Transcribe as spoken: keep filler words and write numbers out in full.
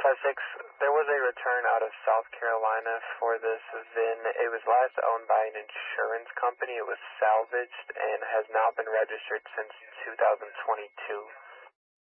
five six, there was a return out of South Carolina for this V I N. It was last owned by an insurance company. It was salvaged and has not been registered since two thousand twenty-two.